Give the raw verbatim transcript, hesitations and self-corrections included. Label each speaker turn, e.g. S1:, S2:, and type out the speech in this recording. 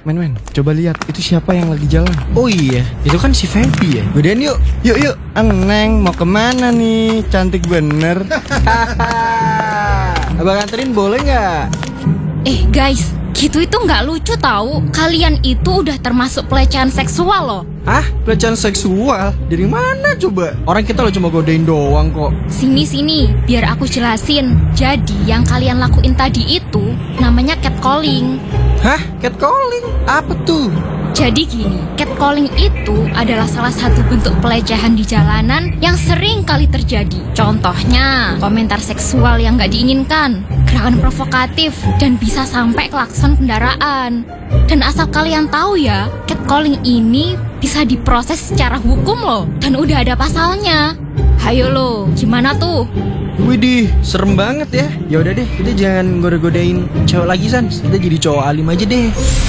S1: Men men, coba lihat itu siapa yang lagi jalan.
S2: Oh iya, itu kan si Feby ya. Udahan yuk.
S1: Yuk yuk, Neng mau kemana nih? Cantik bener.
S2: Abang anterin boleh nggak?
S3: Eh guys, gitu itu nggak lucu tahu. Kalian itu udah termasuk pelecehan seksual loh.
S2: Hah? Pelecehan seksual? Dari mana coba? Orang kita lo cuma godain doang kok.
S3: Sini-sini, biar aku jelasin. Jadi yang kalian lakuin tadi itu namanya catcalling.
S2: Hah? Catcalling? Apa tuh?
S3: Jadi gini, catcalling itu adalah salah satu bentuk pelecehan di jalanan yang sering kali terjadi. Contohnya, komentar seksual yang gak diinginkan, gerakan provokatif, dan bisa sampai klakson kendaraan. Dan asal kalian tahu ya, catcalling ini bisa diproses secara hukum loh, dan udah ada pasalnya. Hayo lo, gimana tuh?
S2: Widih, serem banget ya. Ya udah deh, kita jangan goda-godain cewek lagi San. Kita jadi cowok alim aja deh.